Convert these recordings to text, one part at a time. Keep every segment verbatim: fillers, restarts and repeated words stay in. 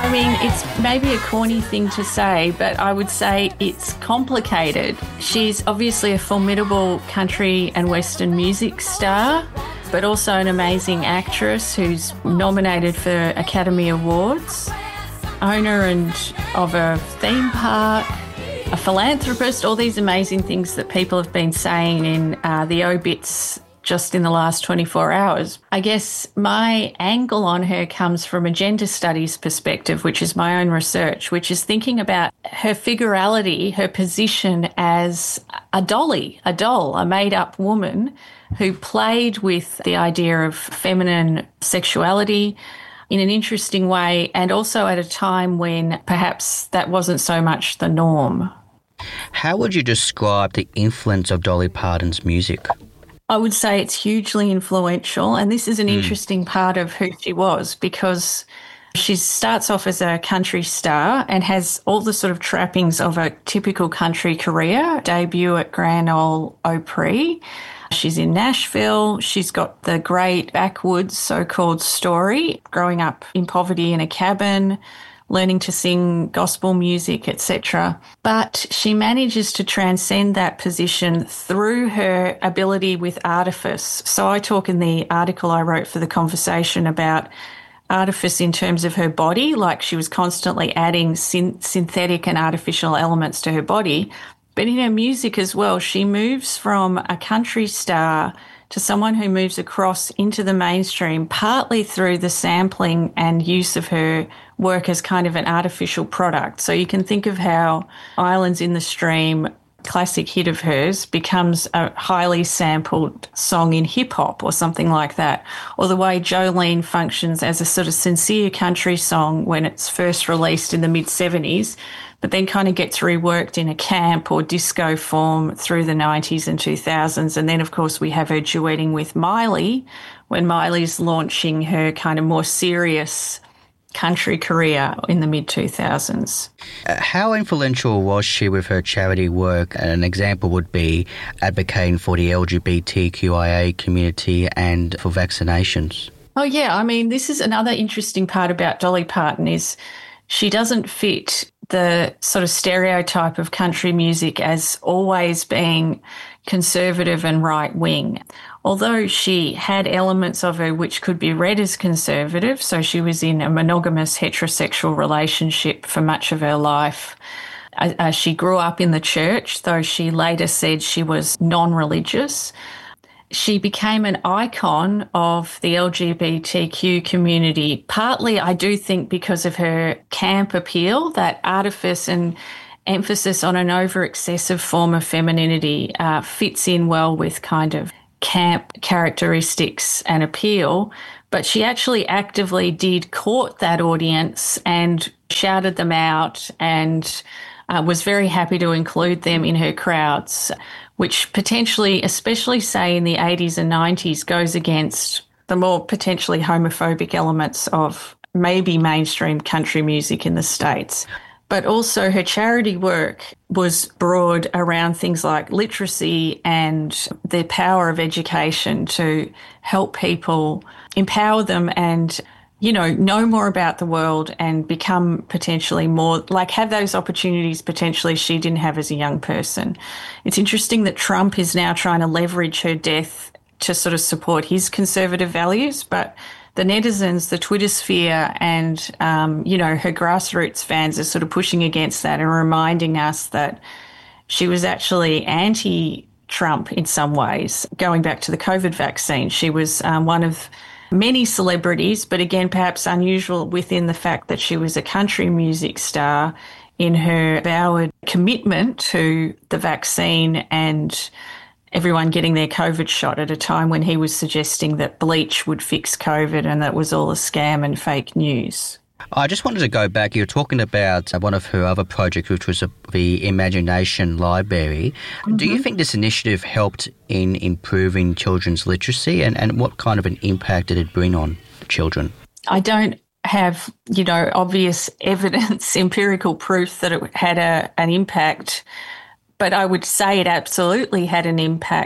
I mean, it's maybe a corny thing to say, but I would say it's complicated. She's obviously a formidable country and Western music star, but also an amazing actress who's nominated for Academy Awards, owner and of a theme park, a philanthropist, all these amazing things that people have been saying in uh, the obits just in the last twenty-four hours. I guess my angle on her comes from a gender studies perspective, which is my own research, which is thinking about her figurality, her position as a dolly, a doll, a made-up woman who played with the idea of feminine sexuality in an interesting way, and also at a time when perhaps that wasn't so much the norm. How would you describe the influence of Dolly Parton's music? I would say it's hugely influential, and this is an mm. interesting part of who she was, because she starts off as a country star and has all the sort of trappings of a typical country career, debut at Grand Ole Opry. She's in Nashville. She's got the great backwoods so-called story, growing up in poverty in a cabin, learning to sing gospel music, et cetera. But she manages to transcend that position through her ability with artifice. So I talk in the article I wrote for The Conversation about artifice in terms of her body, like she was constantly adding syn- synthetic and artificial elements to her body. But in her music as well, she moves from a country star to someone who moves across into the mainstream, partly through the sampling and use of her work as kind of an artificial product. So you can think of how Islands in the Stream, classic hit of hers, becomes a highly sampled song in hip-hop or something like that, or the way Jolene functions as a sort of sincere country song when it's first released in the mid-seventies, but then kind of gets reworked in a camp or disco form through the nineties and two thousands. And then, of course, we have her duetting with Miley when Miley's launching her kind of more serious country career in the mid two thousands. Uh, how influential was she with her charity work? An example would be advocating for the L G B T Q I A community and for vaccinations. Oh, yeah. I mean, this is another interesting part about Dolly Parton is she doesn't fit the sort of stereotype of country music as always being conservative and right-wing. Although she had elements of her which could be read as conservative, so she was in a monogamous heterosexual relationship for much of her life. Uh, she grew up in the church, though she later said she was non-religious. She became an icon of the L G B T Q community, partly, I do think, because of her camp appeal, that artifice and emphasis on an over-excessive form of femininity uh, fits in well with kind of camp characteristics and appeal. But she actually actively did court that audience and shouted them out and uh, was very happy to include them in her crowds, which potentially, especially say in the eighties and nineties, goes against the more potentially homophobic elements of maybe mainstream country music in the States. But also her charity work was broad around things like literacy and the power of education to help people, empower them and, you know, know more about the world and become potentially more, like have those opportunities potentially she didn't have as a young person. It's interesting that Trump is now trying to leverage her death to sort of support his conservative values, but the netizens, the Twitter sphere and, um, you know, her grassroots fans are sort of pushing against that and reminding us that she was actually anti-Trump in some ways. Going back to the COVID vaccine, she was um, one of many celebrities, but again, perhaps unusual within the fact that she was a country music star in her avowed commitment to the vaccine and everyone getting their COVID shot at a time when he was suggesting that bleach would fix COVID and that was all a scam and fake news. I just wanted to go back. You were talking about one of her other projects, which was the Imagination Library. Mm-hmm. Do you think this initiative helped in improving children's literacy, and, and what kind of an impact did it bring on children? I don't have, you know, obvious evidence, empirical proof that it had a, an impact, but I would say it absolutely had an impact.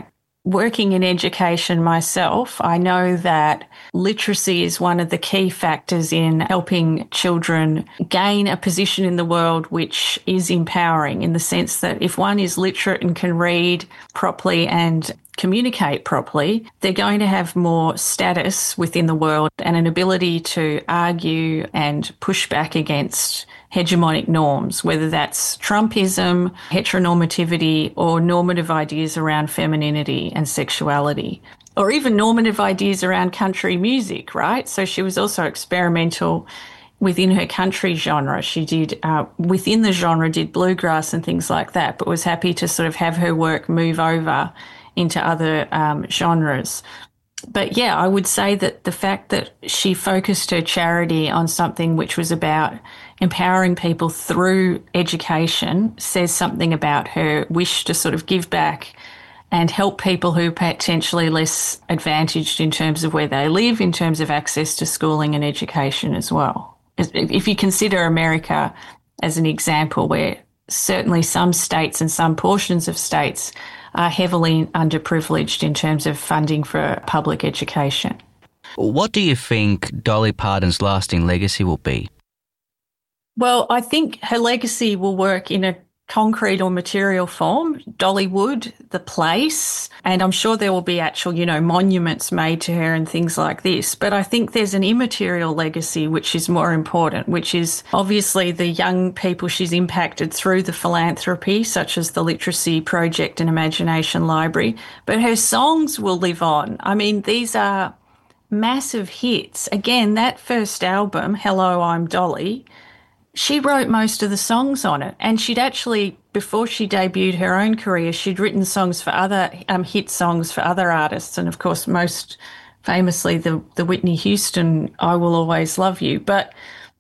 working in education myself, I know that literacy is one of the key factors in helping children gain a position in the world which is empowering, in the sense that if one is literate and can read properly and communicate properly, they're going to have more status within the world and an ability to argue and push back against hegemonic norms, whether that's Trumpism, heteronormativity, or normative ideas around femininity and sexuality, or even normative ideas around country music, right? So she was also experimental within her country genre. She did, uh, within the genre, did bluegrass and things like that, but was happy to sort of have her work move over into other um, genres. But yeah, I would say that the fact that she focused her charity on something which was about empowering people through education says something about her wish to sort of give back and help people who are potentially less advantaged in terms of where they live, in terms of access to schooling and education as well. If you consider America as an example, where certainly some states and some portions of states are heavily underprivileged in terms of funding for public education. What do you think Dolly Parton's lasting legacy will be? Well, I think her legacy will work in a concrete or material form. Dollywood, the place, and I'm sure there will be actual, you know, monuments made to her and things like this. But I think there's an immaterial legacy which is more important, which is obviously the young people she's impacted through the philanthropy, such as the Literacy Project and Imagination Library. But her songs will live on. I mean, these are massive hits. Again, that first album, Hello, I'm Dolly, she wrote most of the songs on it, and she'd actually, before she debuted her own career, she'd written songs for other um, hit songs for other artists, and of course, most famously, the the Whitney Houston "I Will Always Love You." But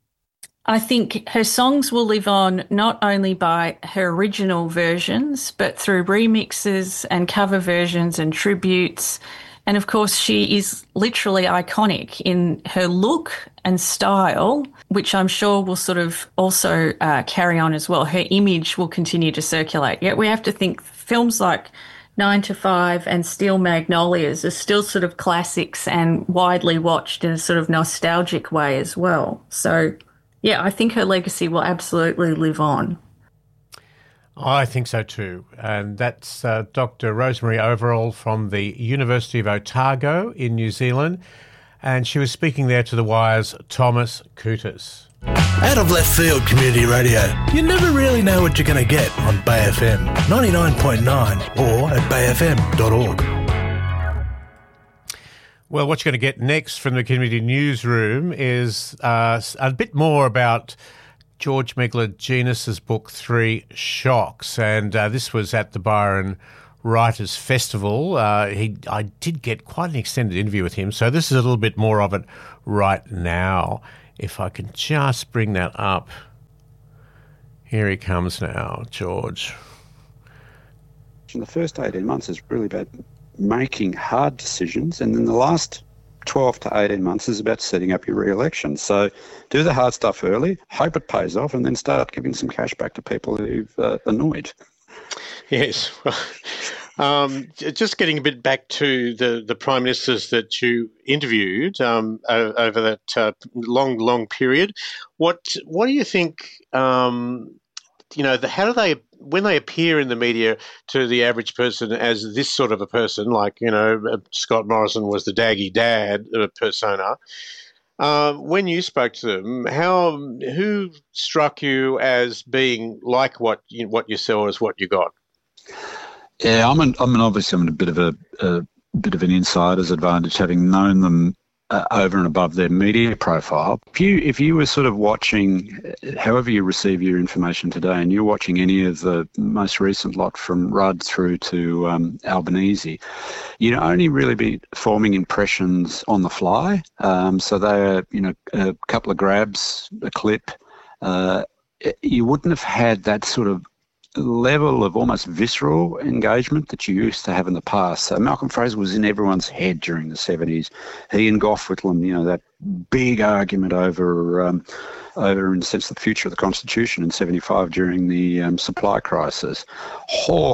I think her songs will live on not only by her original versions, but through remixes and cover versions and tributes. And of course, she is literally iconic in her look and style, which I'm sure will sort of also uh, carry on as well. Her image will continue to circulate. Yet we have to think films like Nine to Five and Steel Magnolias are still sort of classics and widely watched in a sort of nostalgic way as well. So, yeah, I think her legacy will absolutely live on. I think so too. And that's uh, Doctor Rosemary Overall from the University of Otago in New Zealand. And she was speaking there to The Wire's Thomas Kutas. Out of left field community radio. You never really know what you're going to get on Bay F M ninety-nine point nine or at bay f m dot org. Well, what you're going to get next from the Community Newsroom is uh, a bit more about George Megalogenis's book, Three Shocks, and uh, this was at the Byron Writers Festival. Uh, he, I did get quite an extended interview with him, so this is a little bit more of it right now. If I can just bring that up. Here he comes now, George. In the first eighteen months is really about making hard decisions, and then the last twelve to eighteen months is about setting up your re-election. So do the hard stuff early, hope it pays off, and then start giving some cash back to people who've uh, annoyed. Yes. Um, just getting a bit back to the, the Prime Ministers that you interviewed um, over that uh, long, long period, what what do you think, um, you know, the, how do they, when they appear in the media to the average person as this sort of a person, like, you know, Scott Morrison was the daggy dad persona, uh, when you spoke to them, how who struck you as being like what you, what you saw as what you got? Yeah, I'm an, I'm an obviously I'm a bit of a, a bit of an insider's advantage, having known them uh, over and above their media profile. If you if you were sort of watching, however you receive your information today, and you're watching any of the most recent lot from Rudd through to um, Albanese, you'd only really be forming impressions on the fly. Um, so they're, you know, a couple of grabs, a clip. Uh, you wouldn't have had that sort of level of almost visceral engagement that you used to have in the past. So Malcolm Fraser was in everyone's head during the seventies. He and Gough Whitlam, you know, that big argument over, um, over in a sense, the future of the Constitution in seventy-five during the um, supply crisis. Hawke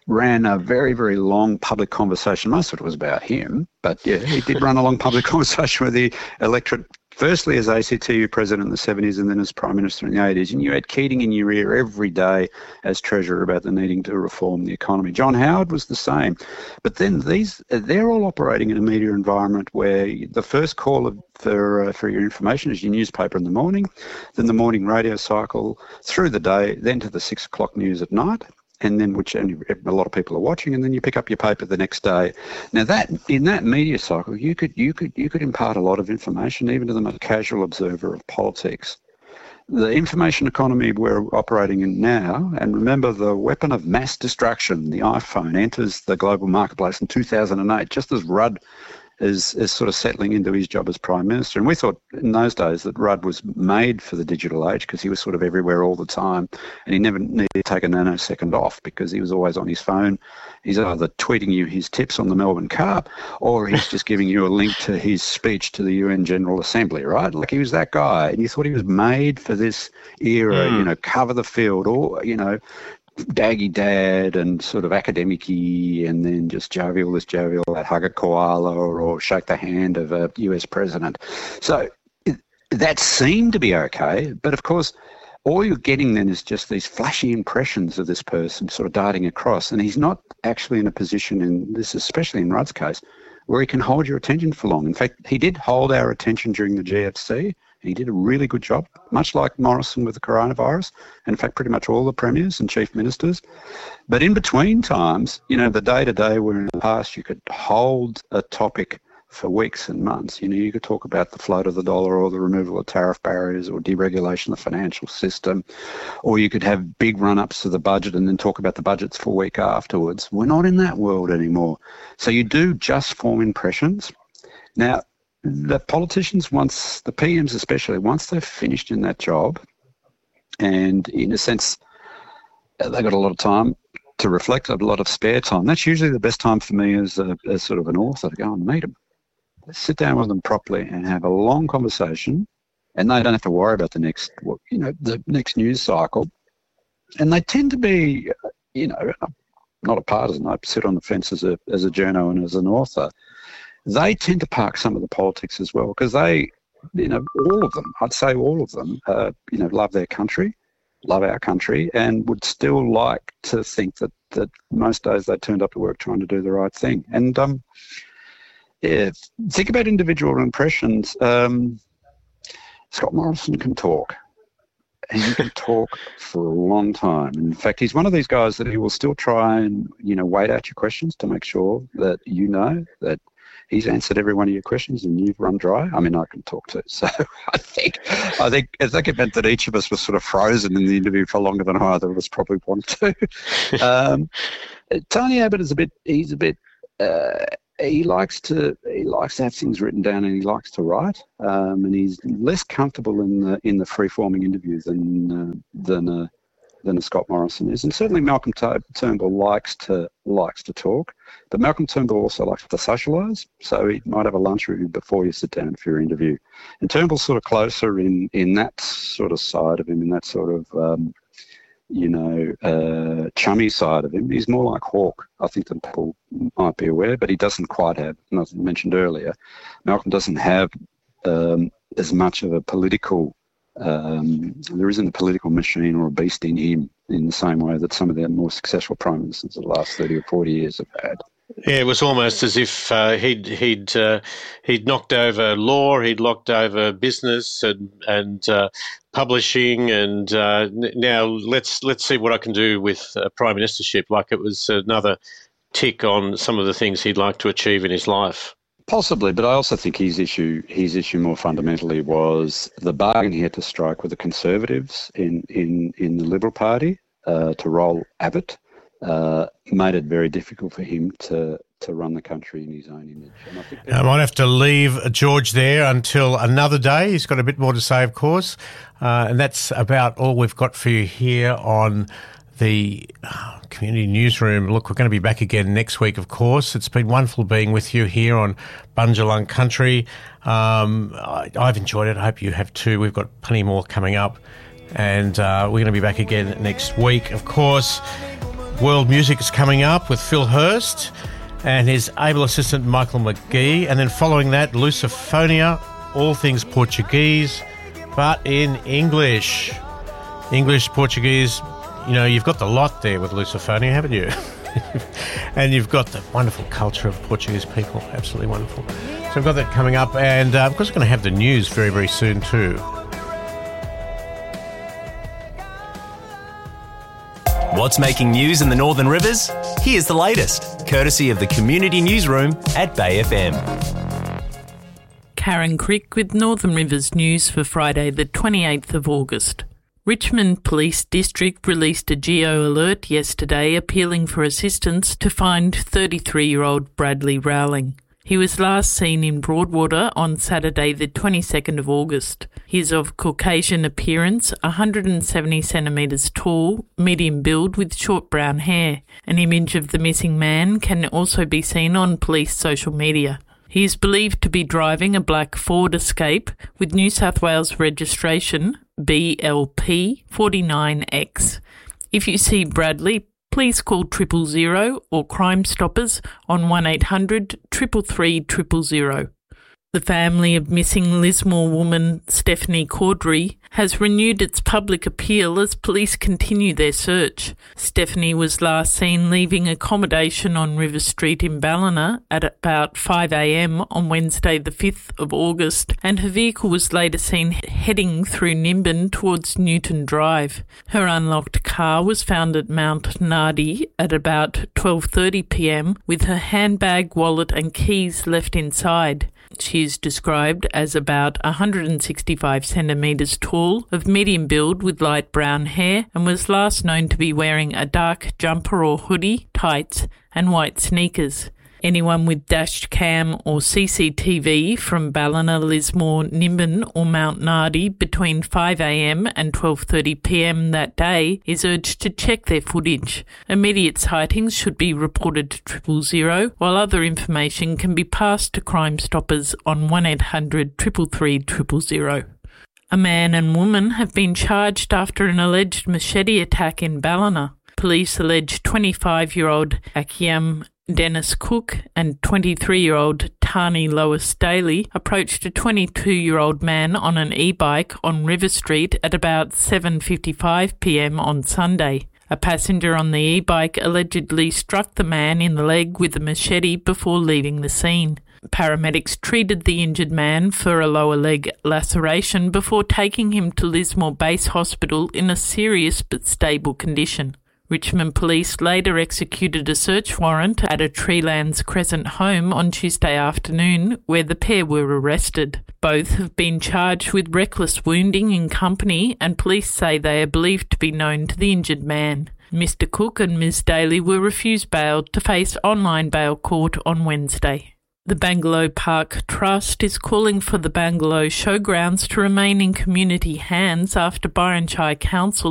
ran a very, very long public conversation. Most of it was about him, but yeah, he did run a long public conversation with the electorate, firstly as A C T U president in the seventies and then as Prime Minister in the eighties. And you had Keating in your ear every day as Treasurer about the needing to reform the economy. John Howard was the same. But then these, they're all operating in a media environment where the first call of, for, uh, for your information is your newspaper in the morning, then the morning radio cycle through the day, then to the six o'clock news at night, and then which only a lot of people are watching, and then you pick up your paper the next day. Now that in that media cycle, you could you could you could impart a lot of information, even to the most casual observer of politics. The information economy we're operating in now, and remember the weapon of mass destruction, the iPhone, enters the global marketplace in two thousand eight, just as Rudd is, is sort of settling into his job as Prime Minister. And we thought in those days that Rudd was made for the digital age because he was sort of everywhere all the time and he never needed to take a nanosecond off because he was always on his phone. He's either tweeting you his tips on the Melbourne Cup or he's just giving you a link to his speech to the U N General Assembly, right? Like he was that guy and you thought he was made for this era, mm. you know, cover the field or, you know, daggy dad and sort of academic-y and then just jovial this jovial that, hug a koala or, or shake the hand of a U S president. So it, that seemed to be okay, but of course all you're getting then is just these flashy impressions of this person sort of darting across, and he's not actually in a position, in this especially in Rudd's case, where he can hold your attention for long. In fact, he did hold our attention during the G F C. He did a really good job, much like Morrison with the coronavirus, and in fact pretty much all the premiers and chief ministers. But in between times, you know, the day-to-day where in the past you could hold a topic for weeks and months. You know, you could talk about the float of the dollar or the removal of tariff barriers or deregulation of the financial system, or you could have big run-ups to the budget and then talk about the budgets for a week afterwards. We're not in that world anymore. So you do just form impressions. Now, the politicians, once, the P Ms especially, once they've finished in that job, and in a sense, they've got a lot of time to reflect, a lot of spare time. That's usually the best time for me as, a, as sort of an author to go and meet them. Sit down with them properly and have a long conversation, and they don't have to worry about the next, you know, the next news cycle. And they tend to be, you know, not a partisan. I sit on the fence as a as a journo and as an author. They tend to park some of the politics as well because they, you know, all of them, I'd say all of them, uh, you know, love their country, love our country, and would still like to think that, that most days they turned up to work trying to do the right thing. And um, yeah, think about individual impressions. Um, Scott Morrison can talk. And he can talk for a long time. In fact, he's one of these guys that he will still try and, you know, wait out your questions to make sure that you know that he's answered every one of your questions and you've run dry. I mean, I can talk too. So I think I think I think it meant that each of us was sort of frozen in the interview for longer than either of us probably wanted to. um, Tony Abbott is a bit. He's a bit. Uh, he likes to. He likes to have things written down and he likes to write. Um, and he's less comfortable in the in the free forming interviews than uh, than. Uh, than a Scott Morrison is, and certainly Malcolm Turnbull likes to likes to talk, but Malcolm Turnbull also likes to socialise, so he might have a lunch with you before you sit down for your interview. And Turnbull's sort of closer in, in that sort of side of him, in that sort of um, you know uh, chummy side of him. He's more like Hawke, I think, than people might be aware, but he doesn't quite have, as I mentioned earlier, Malcolm doesn't have um, as much of a political. Um, there isn't a political machine or a beast in him in the same way that some of the more successful prime ministers of the last thirty or forty years have had. Yeah, it was almost as if uh, he'd he'd uh, he'd knocked over law, he'd knocked over business and and uh, publishing, and uh, now let's let's see what I can do with uh, prime ministership. Like it was another tick on some of the things he'd like to achieve in his life. Possibly, but I also think his issue, his issue more fundamentally was the bargain he had to strike with the Conservatives in, in, in the Liberal Party uh, to roll Abbott uh, made it very difficult for him to, to run the country in his own image. And I, think I might have to leave George there until another day. He's got a bit more to say, of course, uh, and that's about all we've got for you here on the Community Newsroom. Look, we're going to be back again next week, of course. It's been wonderful being with you here on Bundjalung Country. Um, I, I've enjoyed it. I hope you have too. We've got plenty more coming up, and uh, we're going to be back again next week, of course. World Music is coming up with Phil Hurst and his able assistant Michael McGee. And then following that, Lusophonia, all things Portuguese, but in English. English, Portuguese, you know, you've got the lot there with Lusophonia, haven't you? And you've got the wonderful culture of Portuguese people. Absolutely wonderful. So we've got that coming up. And uh, of course, we're going to have the news very, very soon too. What's making news in the Northern Rivers? Here's the latest, courtesy of the Community Newsroom at Bay F M. Karen Crick with Northern Rivers News for Friday the twenty-eighth of August. Richmond Police District released a geo-alert yesterday appealing for assistance to find thirty-three-year-old Bradley Rowling. He was last seen in Broadwater on Saturday the twenty-second of August. He is of Caucasian appearance, one hundred seventy centimetres tall, medium build with short brown hair. An image of the missing man can also be seen on police social media. He is believed to be driving a black Ford Escape with New South Wales registration B L P forty-nine X. If you see Bradley, please call triple zero or Crime Stoppers on one eight hundred three three three zero zero. The family of missing Lismore woman Stephanie Caudry has renewed its public appeal as police continue their search. Stephanie was last seen leaving accommodation on River Street in Ballina at about five a m on Wednesday the fifth of August, and her vehicle was later seen heading through Nimbin towards Newton Drive. Her unlocked car was found at Mount Nardi at about twelve thirty p m with her handbag, wallet and keys left inside. She is described as about one hundred sixty-five centimetres tall, of medium build with light brown hair, and was last known to be wearing a dark jumper or hoodie, tights and white sneakers. Anyone with dash cam or C C T V from Ballina, Lismore, Nimbin or Mount Nardi between five a m and twelve thirty p m that day is urged to check their footage. Immediate sightings should be reported to triple zero, while other information can be passed to Crime Stoppers on one eight hundred three three three zero zero. A man and woman have been charged after an alleged machete attack in Ballina. Police allege twenty-five-year-old Akiam Dennis Cook and twenty-three-year-old Tani Lois Daly approached a twenty-two-year-old man on an e-bike on River Street at about seven fifty-five p m on Sunday. A passenger on the e-bike allegedly struck the man in the leg with a machete before leaving the scene. Paramedics treated the injured man for a lower leg laceration before taking him to Lismore Base Hospital in a serious but stable condition. Richmond Police later executed a search warrant at a Treelands Crescent home on Tuesday afternoon where the pair were arrested. Both have been charged with reckless wounding in company, and police say they are believed to be known to the injured man. Mister Cook and Miz Daly were refused bail to face online bail court on Wednesday. The Bangalow Park Trust is calling for the Bangalow Showgrounds to remain in community hands after Byron Shire Council